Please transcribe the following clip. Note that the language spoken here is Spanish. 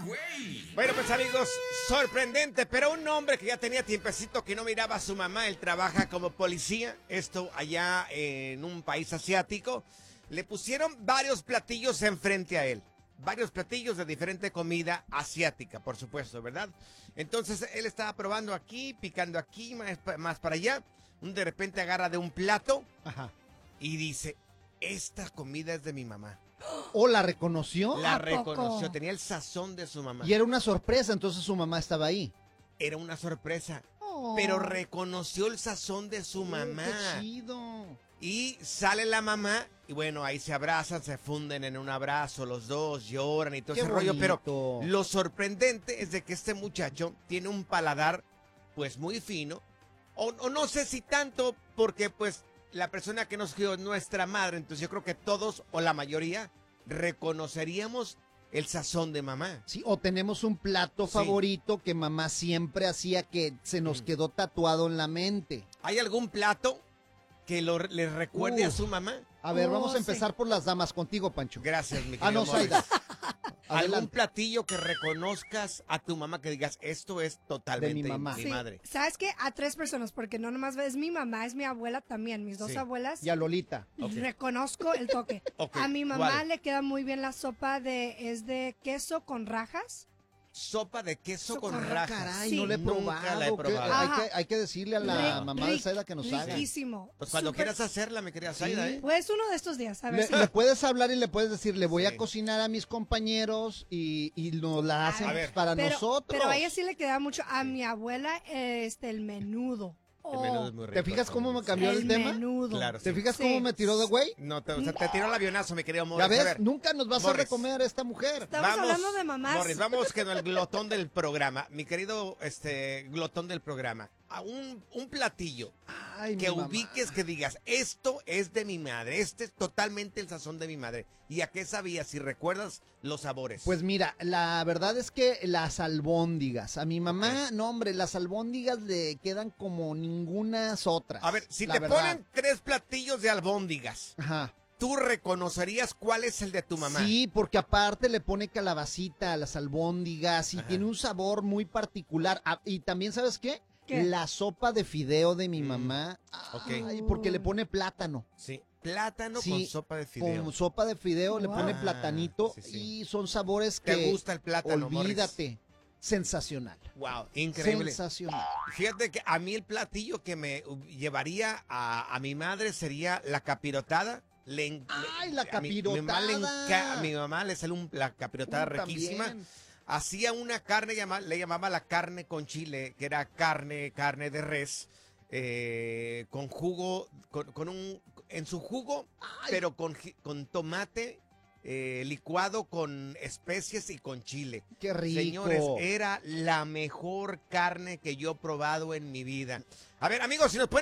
güey! Bueno, pues amigos, sorprendente, pero un hombre que ya tenía tiempecito que no miraba a su mamá, él trabaja como policía, esto allá en un país asiático, le pusieron varios platillos enfrente a él. Varios platillos de diferente comida asiática, por supuesto, ¿verdad? Entonces él estaba probando aquí, picando aquí, más para allá. De repente agarra de un plato y dice, esta comida es de mi mamá. ¿O la reconoció? La reconoció, tenía el sazón de su mamá. Y era una sorpresa, entonces su mamá estaba ahí. Era una sorpresa, pero reconoció el sazón de su mamá. ¡Qué chido! Y sale la mamá y bueno, ahí se abrazan, se funden en un abrazo, los dos lloran y todo ese rollo. Pero lo sorprendente es de que este muchacho tiene un paladar pues muy fino, o no sé si tanto, porque pues la persona que nos crió es nuestra madre, entonces yo creo que todos o la mayoría reconoceríamos el sazón de mamá. Sí, o tenemos un plato favorito que mamá siempre hacía que se nos quedó tatuado en la mente. ¿Hay algún plato que le recuerde a su mamá? A ver, vamos a empezar por las damas contigo, Pancho. Gracias, mi querido Zaida. ¿Algún platillo que reconozcas a tu mamá que digas, esto es totalmente de mi mamá? Mi madre. ¿Sabes qué? A 3 personas, porque no nomás es mi mamá, es mi abuela también, mis dos abuelas. Y a Lolita. Reconozco el toque. A mi mamá le queda muy bien la sopa de queso con rajas. Sopa de queso con rajas. Caray, no la he probado. La he probado. Hay que decirle a la mamá de Zaida que nos haga. Riquísimo. Pues cuando quieras hacerla, mi querida Zaida, ¿eh? Pues uno de estos días, a ver Le puedes hablar y le puedes decir, le voy a cocinar a mis compañeros y nos la hacen para nosotros. Pero a ella sí le queda mucho. A mi abuela, el menudo. El menudo es muy rico. ¿Te fijas cómo me cambió el tema? Menudo. Claro, ¿Te fijas cómo me tiró de güey? No, te tiró el avionazo, mi querido Morris. Ya ves, nunca nos vas a recomer a esta mujer. Estamos hablando de mamás. Morris, vamos con el glotón del programa. Mi querido glotón del programa. A un platillo que ubiques, que digas, esto es de mi madre, este es totalmente el sazón de mi madre. ¿Y a qué sabías? Si recuerdas los sabores. Pues mira, la verdad es que las albóndigas, a mi mamá, no hombre, las albóndigas le quedan como ningunas otras. A ver, si te ponen 3 platillos de albóndigas, ¿tú reconocerías cuál es el de tu mamá? Sí, porque aparte le pone calabacita a las albóndigas y tiene un sabor muy particular. Y también, ¿sabes qué? La sopa de fideo de mi mamá, porque le pone plátano. Sí, plátano con sopa de fideo. Con sopa de fideo le pone platanito y son sabores que... ¿Te gusta el plátano, olvídate. Morris? Sensacional. Wow, increíble. Sensacional. Fíjate que a mí el platillo que me llevaría a mi madre sería la capirotada. La capirotada! A mi mamá le sale la capirotada riquísima. También. Hacía una carne, le llamaba la carne con chile, que era carne de res, con jugo, en su jugo, pero con tomate licuado, con especies y con chile. ¡Qué rico! Señores, era la mejor carne que yo he probado en mi vida. A ver, amigos, si nos pueden